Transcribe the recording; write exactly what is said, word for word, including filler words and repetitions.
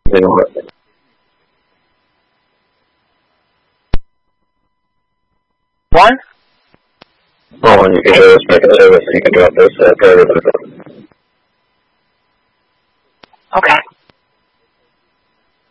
You know what? What? Oh, and you can do this making service, you can drop this uh, driver. Okay.